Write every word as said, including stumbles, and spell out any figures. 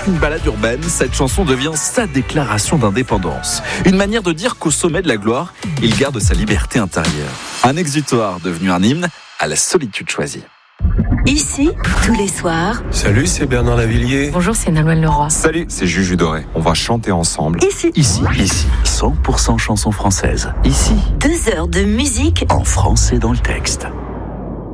qu'une balade urbaine, cette chanson devient sa déclaration d'indépendance. Une manière de dire qu'au sommet de la gloire, il garde sa liberté intérieure. Un exutoire devenu un hymne à la solitude choisie. Ici, tous les soirs. Salut, c'est Bernard Lavillier. Bonjour, c'est Nolwenn Leroy. Salut, c'est Juju Doré. On va chanter ensemble. Ici. Ici, ici, cent pour cent chansons françaises. Ici, Deux heures de musique en français dans le texte.